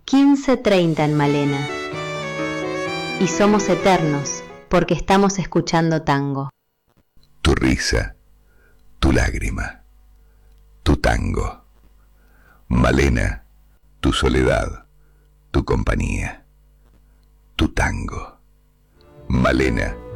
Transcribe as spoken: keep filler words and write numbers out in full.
quince treinta en Malena. Y somos eternos porque estamos escuchando tango. Tu risa, tu lágrima, tu tango. Malena, tu soledad, tu compañía, tu tango. Malena,